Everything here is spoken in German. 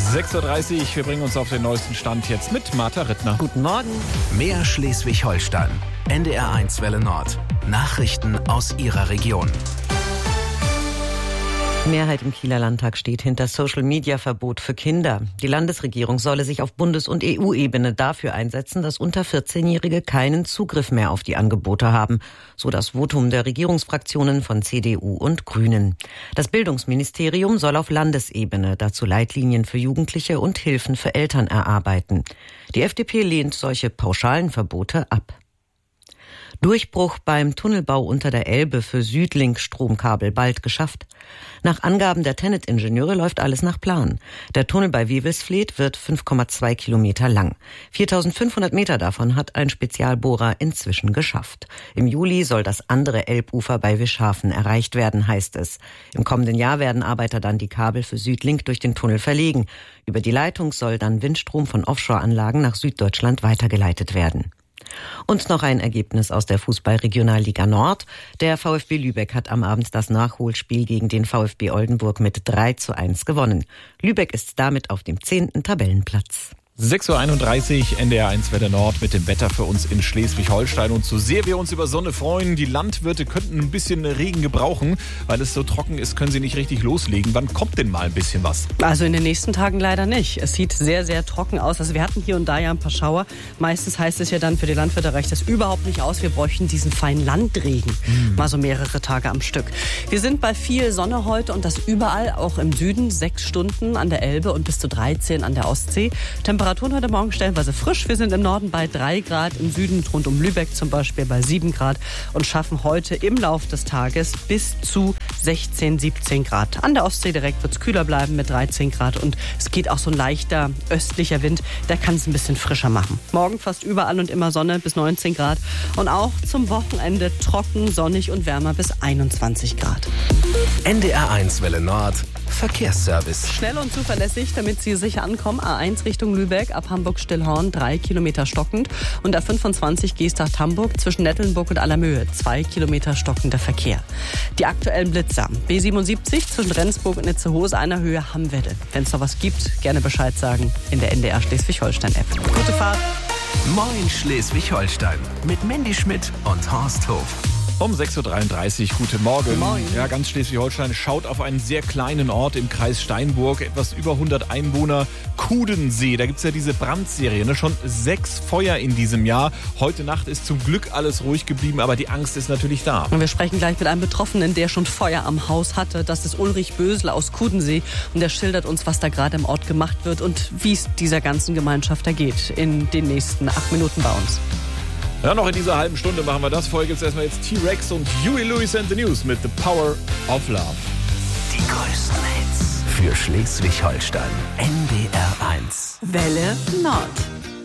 6.30 Uhr, wir bringen uns auf den neuesten Stand jetzt mit Martha Rittner. Guten Morgen. Mehr Schleswig-Holstein. NDR1 Welle Nord. Nachrichten aus Ihrer Region. Die Mehrheit im Kieler Landtag steht hinter Social-Media-Verbot für Kinder. Die Landesregierung solle sich auf Bundes- und EU-Ebene dafür einsetzen, dass unter 14-Jährige keinen Zugriff mehr auf die Angebote haben. So das Votum der Regierungsfraktionen von CDU und Grünen. Das Bildungsministerium soll auf Landesebene dazu Leitlinien für Jugendliche und Hilfen für Eltern erarbeiten. Die FDP lehnt solche pauschalen Verbote ab. Durchbruch beim Tunnelbau unter der Elbe für Südlink-Stromkabel bald geschafft. Nach Angaben der TenneT-Ingenieure läuft alles nach Plan. Der Tunnel bei Wewelsfleth wird 5,2 Kilometer lang. 4.500 Meter davon hat ein Spezialbohrer inzwischen geschafft. Im Juli soll das andere Elbufer bei Wischhafen erreicht werden, heißt es. Im kommenden Jahr werden Arbeiter dann die Kabel für Südlink durch den Tunnel verlegen. Über die Leitung soll dann Windstrom von Offshore-Anlagen nach Süddeutschland weitergeleitet werden. Und noch ein Ergebnis aus der Fußball-Regionalliga Nord. Der VfB Lübeck hat am Abend das Nachholspiel gegen den VfB Oldenburg mit 3:1 gewonnen. Lübeck ist damit auf dem 10. Tabellenplatz. 6.31 Uhr, NDR1 Welle Nord mit dem Wetter für uns in Schleswig-Holstein. Und so sehr wir uns über Sonne freuen, die Landwirte könnten ein bisschen Regen gebrauchen. Weil es so trocken ist, können sie nicht richtig loslegen. Wann kommt denn mal ein bisschen was? Also in den nächsten Tagen leider nicht. Es sieht sehr, sehr trocken aus. Also wir hatten hier und da ja ein paar Schauer. Meistens heißt es ja dann für die Landwirte, reicht das überhaupt nicht aus. Wir bräuchten diesen feinen Landregen. Mal so mehrere Tage am Stück. Wir sind bei viel Sonne heute und das überall, auch im Süden. 6 Stunden an der Elbe und bis zu 13 an der Ostsee. Temperaturen heute Morgen stellenweise frisch. Wir sind im Norden bei 3 Grad, im Süden rund um Lübeck zum Beispiel bei 7 Grad und schaffen heute im Lauf des Tages bis zu 16, 17 Grad. An der Ostsee direkt wird es kühler bleiben mit 13 Grad und es geht auch so ein leichter östlicher Wind, der kann es ein bisschen frischer machen. Morgen fast überall und immer Sonne bis 19 Grad und auch zum Wochenende trocken, sonnig und wärmer bis 21 Grad. NDR1 Welle Nord. Verkehrsservice. Schnell und zuverlässig, damit Sie sicher ankommen. A1 Richtung Lübeck, ab Hamburg-Stillhorn 3 Kilometer stockend. Und A25 Geesthacht-Hamburg zwischen Nettelnburg und Allermöhe 2 Kilometer stockender Verkehr. Die aktuellen Blitzer. B77 zwischen Rendsburg und Itzehoe einer Höhe Hammwedde. Wenn es noch was gibt, gerne Bescheid sagen in der NDR Schleswig-Holstein-App. Gute Fahrt. Moin Schleswig-Holstein. Mit Mandy Schmidt und Horst Hof. Um 6.33 Uhr, guten Morgen. Moin. Ja, ganz Schleswig-Holstein schaut auf einen sehr kleinen Ort im Kreis Steinburg, etwas über 100 Einwohner, Kudensee. Da gibt's ja diese Brandserie, ne? Schon 6 Feuer in diesem Jahr. Heute Nacht ist zum Glück alles ruhig geblieben, aber die Angst ist natürlich da. Und wir sprechen gleich mit einem Betroffenen, der schon Feuer am Haus hatte. Das ist Ulrich Bösel aus Kudensee und der schildert uns, was da gerade im Ort gemacht wird und wie es dieser ganzen Gemeinschaft da geht in den nächsten 8 Minuten bei uns. Ja, noch in dieser halben Stunde machen wir das. Vorher gibt's erstmal jetzt T-Rex und Huey Lewis and the News mit The Power of Love. Die größten Hits für Schleswig-Holstein. NDR1. Welle Nord.